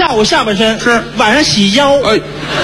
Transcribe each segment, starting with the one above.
上午下半身， 是晚上洗腰。 哎，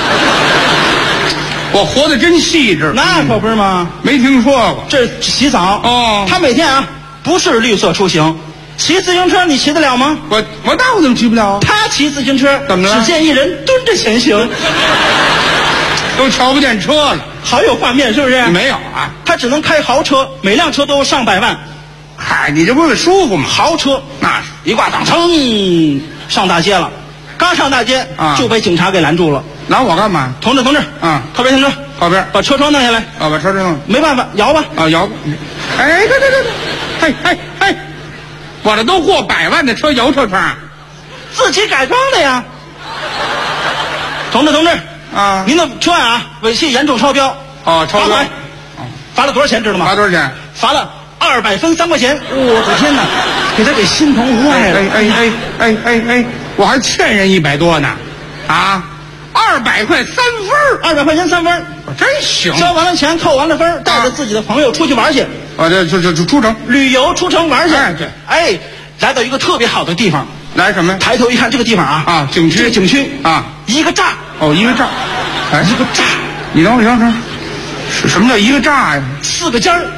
我活得真细致。 那可不是吗？ 没听说过。 这洗澡哦他每天啊不是绿色出行，骑自行车你骑得了吗？ 我那我怎么骑不了啊？ 他骑自行车怎么了只见一人蹲着前行， 都瞧不见车了。 好有画面，是不是？ 没有啊？ 他只能开豪车，每辆车都上百万。 嗨，你这不是舒服吗？ 豪车那是一挂档，噌上大街了。刚上大街啊就被警察给拦住了。 拦我干嘛？ 同志， 啊靠边停车， 靠边。 把车窗弄下来。 啊，把车弄。 没办法，摇吧。 啊，摇吧。哎，对，嘿，我这都过100万的车，摇车窗。 自己改装的呀。同志啊， 您的车啊尾气严重超标。 哦，超标。 罚了多少钱知道吗？ 罚多少钱？ 罚了200分3块钱。我的天哪，给他给心疼坏了。 哎，我还欠人100多呢。啊，200块3分 ，200块钱3分， 我真行。 交完了钱，扣完了分，带着自己的朋友出去玩去。 啊，这出城旅游出城玩去。 哎，对， 哎，来到一个特别好的地方。 来什么？ 抬头一看，这个地方啊， 景区， 这个景区啊， 一个栅。 哦，一个栅。哎， 一个栅。 你等会儿，什么叫一个栅呀 ？4个尖儿。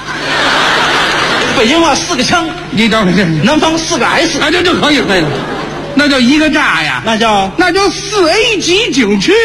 北京话4个腔。 你等会儿， 南方4个 S。 啊，这可以了。那叫一个栅呀？ 那叫 4A 级景区。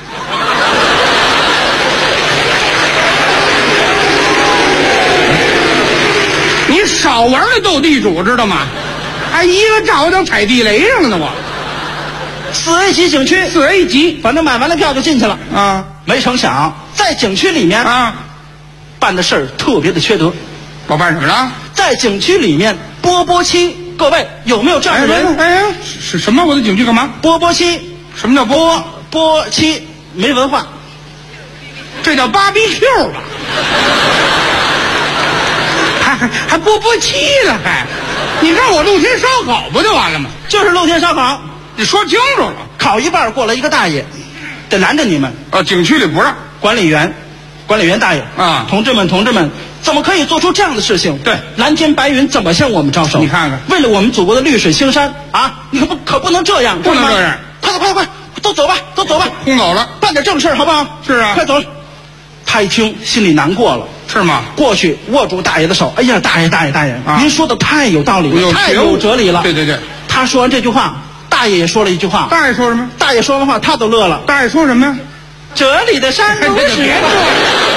你少玩那斗地主知道吗？还一个栅，我等踩地雷上了呢。我 4A 级景区 ，4A 级， 反正买完了票就进去了啊。 没成想在景区里面啊， 办的事儿特别的缺德。 我办什么了？ 在景区里面波期，各位有没有这样的人？ 哎，是什么？我的景区干嘛？ 波期？ 什么叫波期？没文化， 这叫BBQ吧？还波期了还？你让我露天烧烤不就完了吗？ 就是露天烧烤。 你说清楚了。 烤一半过来一个大爷，得拦着你们。 景区里不让。 管理员大爷啊， 同志们，怎么可以做出这样的事情？ 对， 蓝天白云怎么向我们招手？ 你看看， 为了我们祖国的绿水青山啊，你可不能这样， 不能这样。 快，都走吧， 空走了， 办点正事好不好？ 是啊， 快走了。他一听心里难过了。 是吗？ 过去握住大爷的手，哎呀，大爷啊， 您说的太有道理了，太有哲理了。 对。 他说完这句话，大爷也说了一句话。 大爷说什么？ 大爷说完话，他都乐了。 大爷说什么呀？ 这里的山路是。